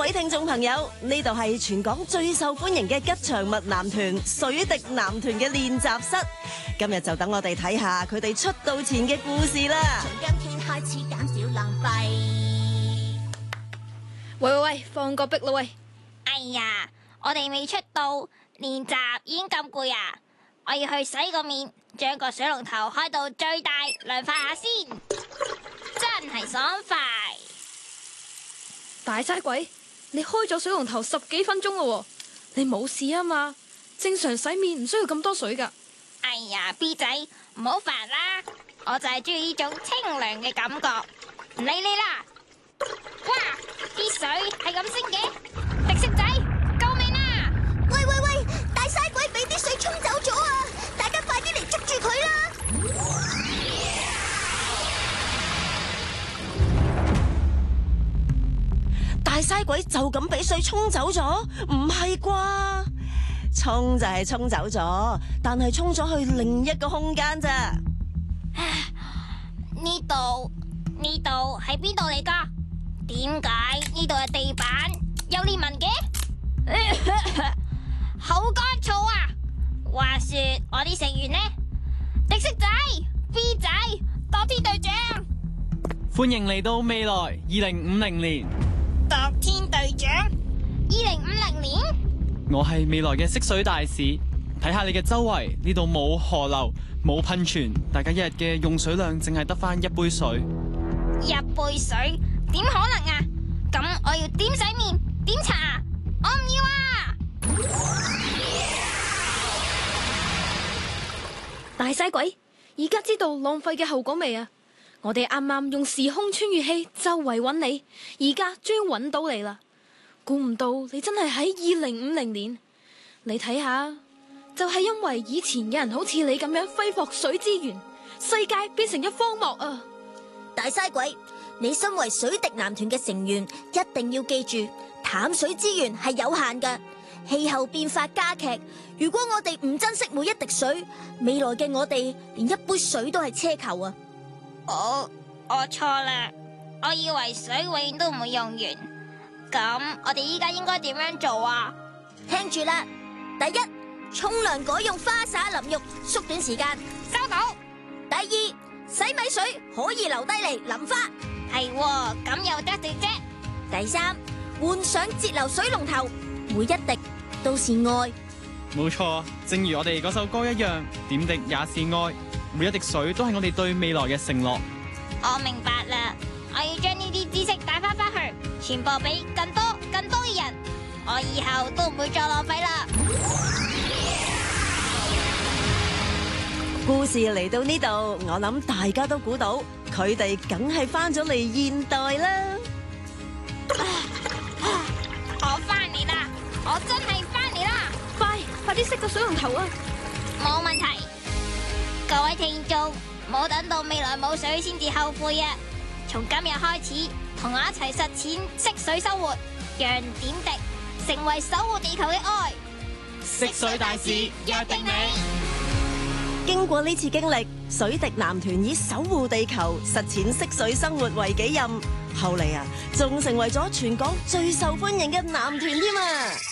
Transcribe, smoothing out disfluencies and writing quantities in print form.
位聽眾朋友，呢度係全港最受歡迎嘅吉祥物男團水滴男團嘅練習室。今日就等我哋睇下佢哋出道前嘅故事啦。 從今天開始減少浪費。 喂，放個壁啦喂！ 哎呀，我哋未出道，練習已經咁攰啊！我要去洗個面，將個水龍頭開到最大，涼快下先，真係爽快！ 大嘥鬼，你開咗水龍頭10幾分鐘咯，你冇事啊嘛？正常洗面唔需要咁多水噶。 哎呀 ，B 仔唔好煩啦，我就係中意呢種清涼嘅感覺，唔理你啦。哇，啲水係咁升嘅，迪色仔，救命啊！ 喂，大嘥鬼俾啲水沖走咗啊！大家快啲嚟捉住佢啦！ 大嘥鬼就咁俾水沖走咗？唔係啩？沖就係沖走咗，但係沖咗去另一個空間咋？ 呢度係邊度嚟噶？點解呢度嘅地板有裂紋嘅？好乾燥啊！話說我啲成員呢？迪色仔、B 仔、墮天隊長， 歡迎嚟到未來2050年。 墮天隊長，2050年？ 我係未來嘅色水大使，睇下你嘅周圍，呢度冇河流，冇噴泉，大家一日嘅用水量淨係得返1杯水。 1杯水？點可能啊？咁我要點洗面？點擦啊？我唔要啊！ 大嘥鬼，而家知道浪費嘅後果未啊？我哋啱啱用時空穿越器周圍揾你，而家終於揾到你啦！估唔到你真係喺2050年。你睇下，就係因為以前有人好似你咁樣揮霍水資源，世界變成一荒漠啊！ 大嘥鬼，你身為水滴男團嘅成員，一定要記住，淡水資源係有限嘅。氣候變化加劇，如果我哋唔珍惜每一滴水，未來嘅我哋連1杯水都係奢求啊！ 我錯啦，我以為水永遠都唔會用完。咁我哋依家應該點樣做啊？ 聽住啦，第一，沖涼改用花灑淋浴，縮短時間。 收到。 第二，洗米水可以留低嚟淋花。 係喎，咁又得嘅啫。 第三，換上節流水龍頭，每一滴都是愛。 冇錯，正如我哋嗰首歌一樣，點滴也是愛，每一滴水都係我哋對未來嘅承諾。 我明白啦，我要將呢啲知識帶翻去，傳播俾更多嘅人。我以後都唔會再浪費啦。 故事嚟到呢度，我諗大家都估到，佢哋梗係翻咗嚟現代啦。 我翻嚟啦，我真係翻嚟啦！ 快啲熄個水龍頭啊！ 冇問題，各位聽眾，冇等到未來冇水先至後悔啊！從今日開始，同我一齊實踐惜水生活，讓點滴成為守護地球嘅愛。 惜水大使約定你。 經過呢次經歷，水滴男團以守護地球、實踐惜水生活為己任，後嚟仲成為咗全港最受歡迎嘅男團添啊！